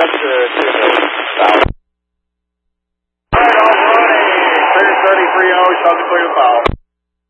up to south. All right, all right. Clear 30-30, shot to clear the foul.